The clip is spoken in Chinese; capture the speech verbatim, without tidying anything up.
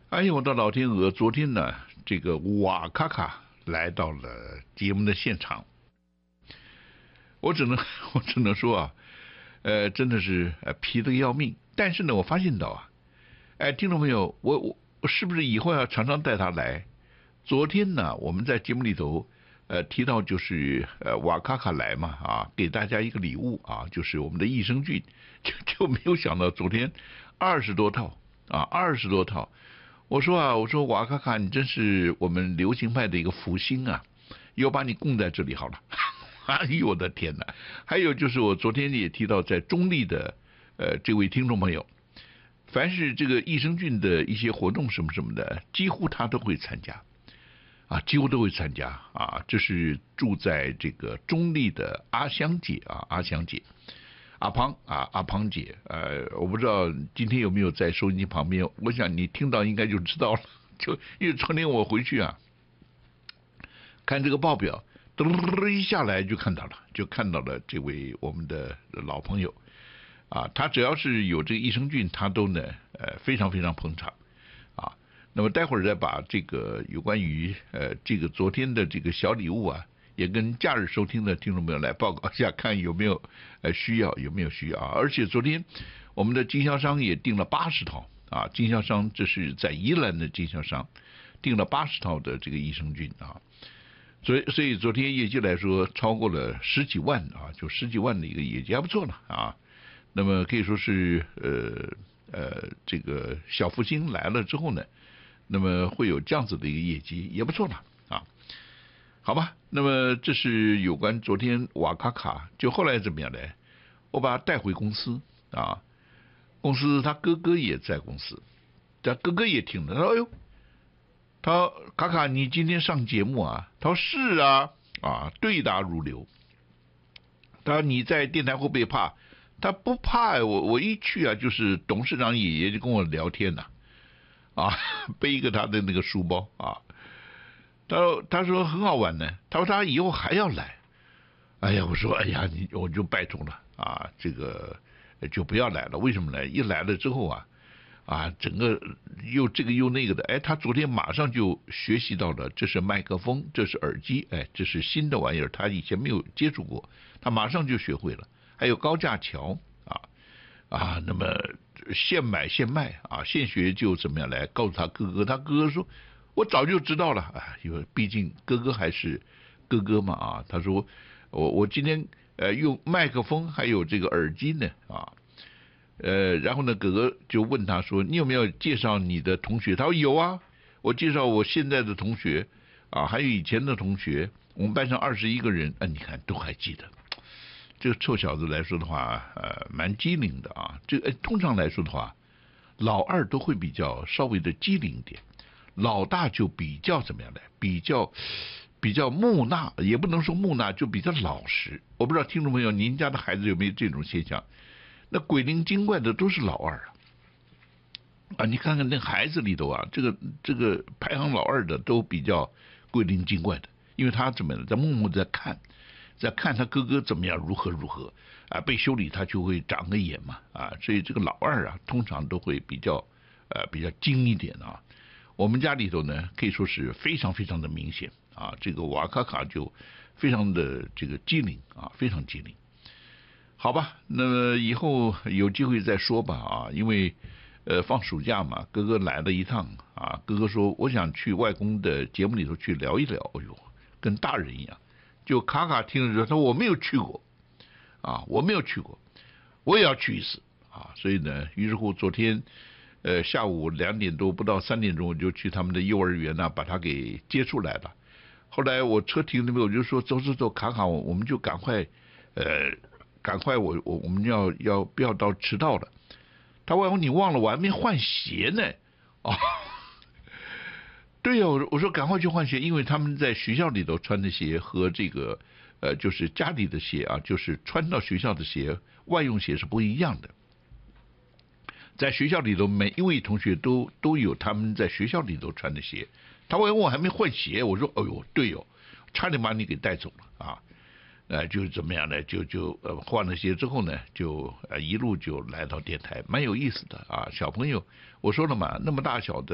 哎呦，我的老天鹅！昨天呢，这个瓦卡卡来到了节目的现场，我只能我只能说啊，呃，真的是呃皮得要命。但是呢，我发现到啊，哎，听众朋友，我我我是不是以后要常常带他来？昨天呢，我们在节目里头呃提到就是呃瓦卡卡来嘛啊，给大家一个礼物啊，就是我们的益生菌，就就没有想到昨天二十多套啊，二十多套。我说啊，我说瓦卡卡，你真是我们流行派的一个福星啊！又把你供在这里好了。哎呦我的天哪！还有就是我昨天也提到，在中立的呃这位听众朋友，凡是这个益生菌的一些活动什么什么的，几乎他都会参加啊，几乎都会参加啊。这是住在这个中立的阿香姐啊，阿香姐。阿庞啊，阿庞姐，呃，我不知道今天有没有在收音机旁边，我想你听到应该就知道了。就因为昨天我回去啊，看这个报表，噔一下来就看到了，就看到了这位我们的老朋友啊，他只要是有这个益生菌，他都呢呃非常非常捧场啊。那么待会儿再把这个有关于呃这个昨天的这个小礼物啊。也跟假日收听的听众朋友来报告一下，看有没有呃需要，有没有需要啊？而且昨天我们的经销商也订了八十套啊，经销商这是在宜兰的经销商订了八十套的这个益生菌啊，所以所以昨天业绩来说超过了十几万啊，就十几万的一个业绩还不错了啊。那么可以说是呃呃这个小福星来了之后呢，那么会有这样子的一个业绩也不错了啊。好吧，那么这是有关昨天瓦卡卡，就后来怎么样呢？我把他带回公司啊，公司他哥哥也在公司，他哥哥也听了，他说：“哎呦，他说卡卡你今天上节目啊？”他说：“是啊，啊对答如流。”他说：“你在电台会不会怕？”他不怕，我我一去啊，就是董事长爷爷就跟我聊天呐、啊，啊背一个他的那个书包啊。他说：“他说很好玩呢。他说他以后还要来。哎呀，我说哎呀，你我就拜托了啊，这个就不要来了。为什么呢？一来了之后啊，啊，整个又这个又那个的。哎，他昨天马上就学习到了，这是麦克风，这是耳机，哎，这是新的玩意儿，他以前没有接触过，他马上就学会了。还有高架桥啊啊，那么现买现卖啊，现学就怎么样来告诉他哥哥，他哥哥说。”我早就知道了，啊，因为毕竟哥哥还是哥哥嘛啊。他说我我今天呃用麦克风还有这个耳机呢啊，呃，然后呢哥哥就问他说你有没有介绍你的同学？他说有啊，我介绍我现在的同学啊，还有以前的同学，我们班上二十一个人，啊，你看都还记得。这个臭小子来说的话，呃，蛮机灵的啊。这个通常来说的话，老二都会比较稍微的机灵一点。老大就比较怎么样呢？比较比较木讷，也不能说木讷，就比较老实。我不知道听众朋友，您家的孩子有没有这种现象？那鬼灵精怪的都是老二啊！啊，你看看那孩子里头啊，这个这个排行老二的都比较鬼灵精怪的，因为他怎么样，在默默在看，在看他哥哥怎么样，如何如何啊，被修理他就会长个眼嘛啊，所以这个老二啊，通常都会比较呃比较精一点啊。我们家里头呢，可以说是非常非常的明显啊，这个瓦卡卡就非常的这个机灵啊，非常机灵。好吧，那么以后有机会再说吧啊，因为呃放暑假嘛，哥哥来了一趟啊，哥哥说我想去外公的节目里头去聊一聊，哎呦，跟大人一样。就卡卡听了之后，他说我没有去过啊，我没有去过，我也要去一次啊，所以呢，于是乎昨天。呃，下午两点多不到三点钟，我就去他们的幼儿园呢、啊，把他给接出来了。后来我车停那边，我就说走走走，卡卡，我我们就赶快，呃，赶快我我我们要要不要到迟到了？他问我你忘了我还没换鞋呢，哦，对呀、哦，我说赶快去换鞋，因为他们在学校里头穿的鞋和这个呃就是家里的鞋啊，就是穿到学校的鞋，外用鞋是不一样的。在学校里头，每一位同学都都有他们在学校里头穿的鞋。他问我还没换鞋，我说：“哎呦，对哦，差点把你给带走了啊！”呃，就怎么样呢？就就呃换了鞋之后呢，就呃一路就来到电台，蛮有意思的啊。小朋友，我说了嘛，那么大小的。